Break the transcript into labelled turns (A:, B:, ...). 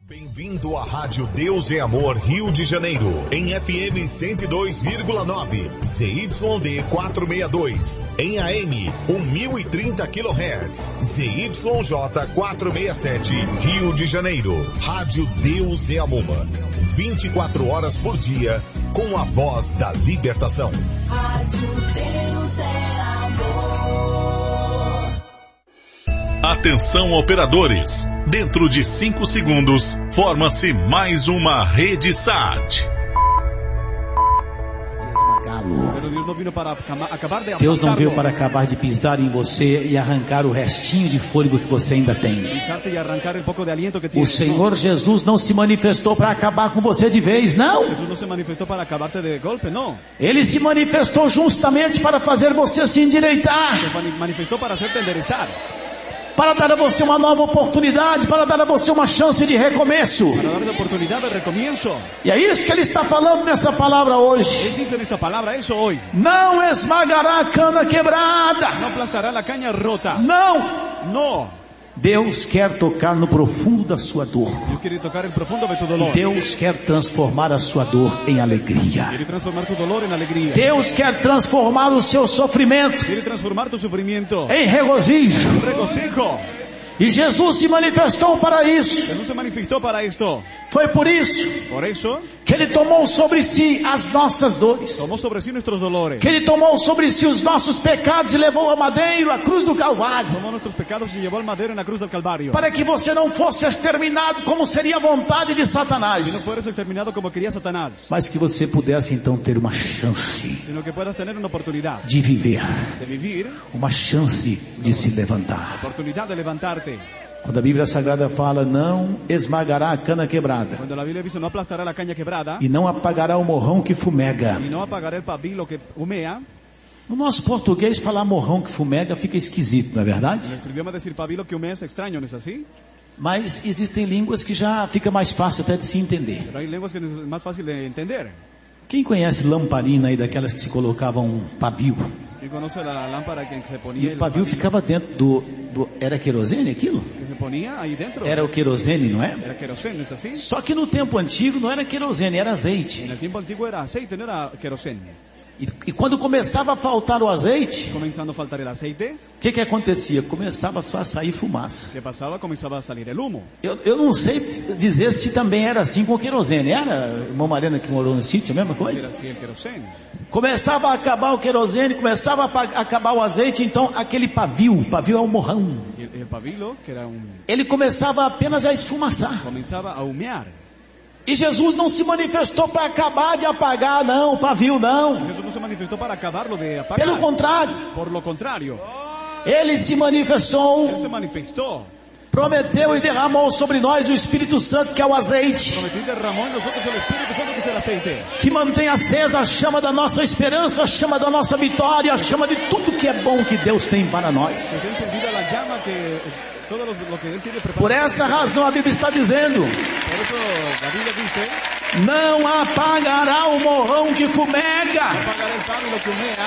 A: Bem-vindo à Rádio Deus é Amor Rio de Janeiro, em FM 102,9, ZYD 462, em AM 1030 kHz, ZYJ 467, Rio de Janeiro. Rádio Deus é Amor, 24 horas por dia, com a voz da libertação.
B: Rádio Deus é Amor.
C: Atenção, operadores. Dentro de 5 segundos, forma-se mais uma rede SAT.
D: Deus não veio para acabar de pisar em você e arrancar o restinho de fôlego que você ainda tem. O Senhor Jesus não se manifestou para acabar com você de vez, não. Ele se manifestou justamente para fazer você se endireitar, para dar a você uma nova oportunidade, para dar a você uma chance de recomeço. E é isso que ele está falando nessa palavra hoje. Não esmagará a cana quebrada. Não. Deus quer tocar no profundo da sua dor. E Deus quer transformar a sua dor em alegria. Deus quer transformar o seu sofrimento em regozijo. E Jesus se manifestou para isso. Foi por isso que Ele tomou sobre si as nossas dores, que Ele tomou sobre si os nossos pecados e levou a madeiro, a cruz do Calvário, para que você não fosse exterminado como seria a vontade de Satanás, mas que você pudesse então ter uma chance de viver, uma chance de se levantar. Quando a Bíblia Sagrada fala, não esmagará a cana quebrada, e não apagará o morrão que fumega. No nosso português, falar morrão que fumega fica esquisito, não é verdade? Mas existem línguas que já fica mais fácil até de se entender. Quem conhece lamparina aí, daquelas que se colocavam um pavio? E o pavio ficava dentro do... Era querosene aquilo? Era o querosene, não é? Só que no tempo antigo não era querosene, era azeite. E quando começava a faltar o azeite, o que acontecia? Começava só a sair fumaça. Eu não sei dizer se também era assim com o querosene. Era, irmã Mariana que morou no sítio, a mesma coisa? Começava a acabar o querosene, começava a acabar o azeite, então aquele pavio é um morrão. Ele começava apenas a esfumaçar. E Jesus não se manifestou para acabar de apagar, não, o pavio, não. Pelo contrário. Ele se manifestou, prometeu e derramou sobre nós o Espírito Santo, que é o azeite, que mantém acesa a chama da nossa esperança, a chama da nossa vitória, a chama de tudo que é bom que Deus tem para nós. Por essa razão a Bíblia está dizendo, não apagará o morrão que fumega.